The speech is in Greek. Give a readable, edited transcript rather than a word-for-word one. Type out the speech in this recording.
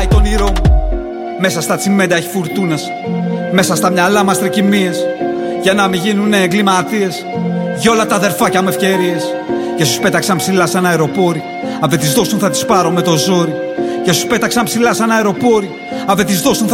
χτυπάει το όνειρό μου. Μέσα στα τσιμέντα έχει φουρτούνας. Μέσα στα μυαλά μας τρικυμίες. Για να μην γίνουνε εγκληματίες. Για όλα τα αδερφάκια με ευκαιρίες. Και σου πέταξαν ψηλά σαν αεροπόροι. Αν δεν τις δώσουν θα τις πάρω με το ζόρι. Και σου πέταξαν ψηλά σαν αεροπόροι. Αν δεν τις δώσουν θα